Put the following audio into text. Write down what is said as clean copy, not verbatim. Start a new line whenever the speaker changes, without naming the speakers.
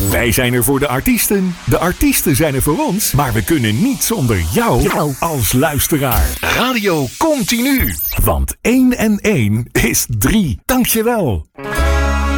Wij zijn er voor de artiesten zijn er voor ons, maar we kunnen niet zonder jou als luisteraar. Radio Continu, want 1 en 1 is 3. Dankjewel.